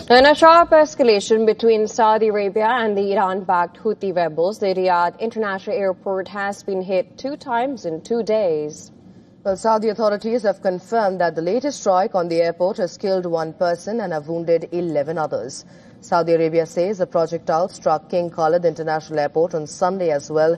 In a sharp escalation between Saudi Arabia and the Iran-backed Houthi rebels, the Riyadh International Airport has been hit 2 times in 2 days. Well, Saudi authorities have confirmed that the latest strike on the airport has killed 1 person and have wounded 11 others. Saudi Arabia says a projectile struck King Khalid International Airport on Sunday as well,